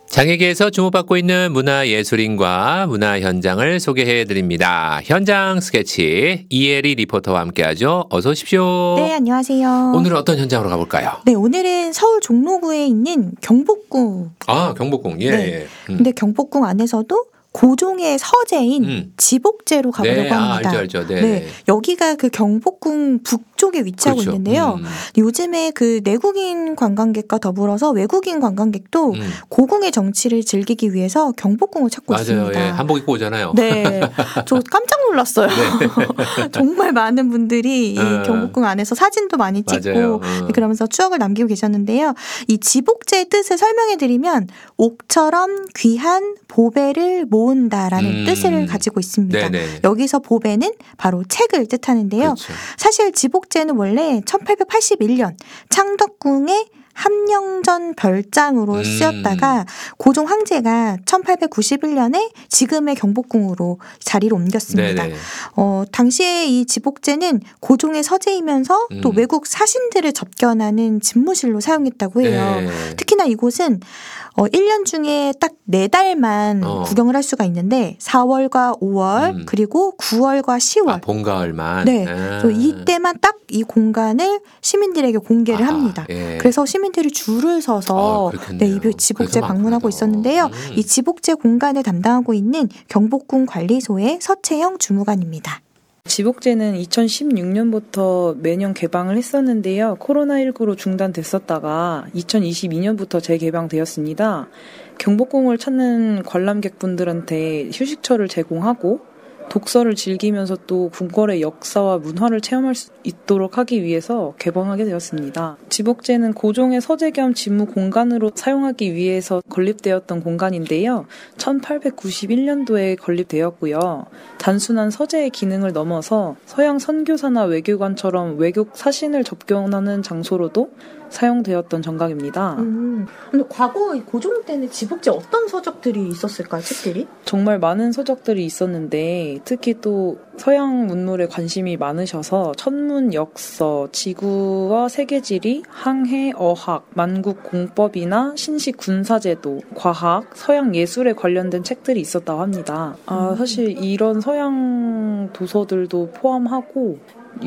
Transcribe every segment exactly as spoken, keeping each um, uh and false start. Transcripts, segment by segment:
장애계에서 주목받고 있는 문화예술인과 문화 현장을 소개해드립니다. 현장 스케치 이혜리 리포터와 함께하죠. 어서 오십시오. 네, 안녕하세요. 오늘은 어떤 현장으로 가볼까요? 네, 오늘은 서울 종로구에 있는 경복궁. 아, 경복궁. 예. 네. 예. 음. 근데 경복궁 안에서도 고종의 서재인 음. 지복제로 가보려고 네, 합니다. 아, 알죠, 알죠. 네. 네, 여기가 그 경복궁 북쪽에 위치하고 그렇죠. 있는데요. 음. 요즘에 그 내국인 관광객과 더불어서 외국인 관광객도 음. 고궁의 정치를 즐기기 위해서 경복궁을 찾고 맞아요. 있습니다. 예. 한복 입고 오잖아요. 네, 저 깜짝 놀랐어요. 네. 정말 많은 분들이 이 어. 경복궁 안에서 사진도 많이 찍고 맞아요. 어. 네, 그러면서 추억을 남기고 계셨는데요. 이 지복제의 뜻을 설명해드리면 옥처럼 귀한 보배를 모은다라는 음. 뜻을 가지고 있습니다. 네네. 여기서 보배는 바로 책을 뜻하는데요. 그렇죠. 사실 지복제는 원래 천팔백팔십일 년 창덕궁의 함령전 별장으로 음. 쓰였다가 고종 황제가 천팔백구십일 년에 지금의 경복궁으로 자리를 옮겼습니다. 네네. 어, 당시에 이 지복제는 고종의 서재이면서 또 음. 외국 사신들을 접견하는 집무실로 사용했다고 해요. 네. 특히나 이곳은 어, 일 년 중에 딱 네 달만 어. 구경을 할 수가 있는데 사월과 오월 음. 그리고 구월과 시월 아, 봄, 가을만. 네. 아. 그래서 이때만 딱 이 공간을 시민들에게 공개를 아하, 합니다. 예. 그래서 시민들이 줄을 서서 아, 그렇겠네요. 네, 이 지복제 그래서 방문하고 많구나. 있었는데요. 음. 이 지복제 공간을 담당하고 있는 경복궁 관리소의 서채영 주무관입니다. 지복제는 이천십육 년부터 매년 개방을 했었는데요. 코로나십구로 중단됐었다가 이천이십이 년부터 재개방되었습니다. 경복궁을 찾는 관람객분들한테 휴식처를 제공하고 독서를 즐기면서 또 궁궐의 역사와 문화를 체험할 수 있도록 하기 위해서 개방하게 되었습니다. 지복제는 고종의 서재 겸 집무 공간으로 사용하기 위해서 건립되었던 공간인데요. 천팔백구십일 년도에 건립되었고요. 단순한 서재의 기능을 넘어서 서양 선교사나 외교관처럼 외국 사신을 접견하는 장소로도 사용되었던 정각입니다. 음, 근데 과거 고종 때는 지복제 어떤 서적들이 있었을까요, 책들이? 정말 많은 서적들이 있었는데 특히 또 서양 문물에 관심이 많으셔서 천문 역서, 지구와 세계지리, 항해, 어학, 만국 공법이나 신식 군사제도, 과학, 서양 예술에 관련된 책들이 있었다고 합니다. 아, 사실 이런 서양 도서들도 포함하고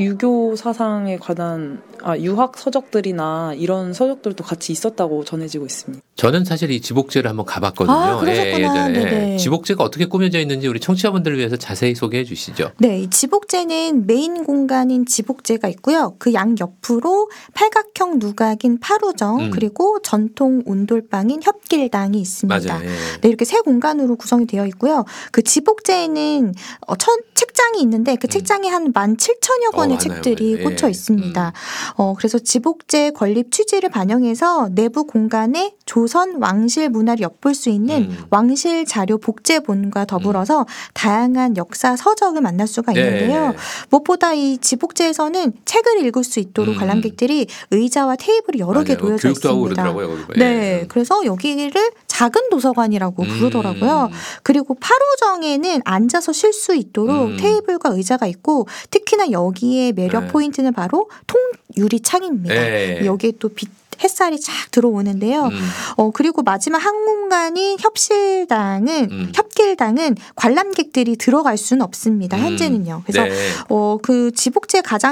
유교 사상에 관한 아, 유학 서적들이나 이런 서적들도 같이 있었다고 전해지고 있습니다. 저는 사실 이 지복제를 한번 가봤거든요. 아, 그러셨구나. 예, 예전에. 네네. 지복제가 어떻게 꾸며져 있는지 우리 청취자분들을 위해서 자세히 소개해 주시죠. 네, 이 지복제는 메인 공간인 지복제가 있고요. 그 양 옆으로 팔각형 누각인 파루정 음. 그리고 전통 온돌방인 협길당이 있습니다. 맞아요. 예. 네, 이렇게 세 공간으로 구성이 되어 있고요. 그 지복제에는 어, 천, 책장이 있는데 그 음. 책장에 한 만 칠천여 권의 어, 많아요, 책들이 많아요. 꽂혀 예. 있습니다. 어, 그래서 지복제 건립 취지를 반영해서 내부 공간에 조선 왕실 문화를 엿볼 수 있는 음. 왕실 자료 복제본과 더불어서 다양한 역사 서적을 만날 수가 있는데요. 예. 무엇보다 이 지복제에서는 책을 읽을 수 있도록 음. 관람객들이 의자와 테이블이 여러 개 맞아요. 놓여져 교육도 하고 있습니다. 그러더라고요, 거기. 네, 예. 그래서 여기를 작은 도서관이라고 음. 부르더라고요. 그리고 파루정에는 앉아서 쉴 수 있도록 음. 테이블과 의자가 있고 특히나 여기에 매력 네. 포인트는 바로 통유리창입니다. 예. 여기에 또 빛 햇살이 쫙 들어오는데요. 음. 어, 그리고 마지막 한 공간인 협실당은, 음. 협길당은 관람객들이 들어갈 수는 없습니다. 음. 현재는요. 그래서 네. 어, 그 지복제 가장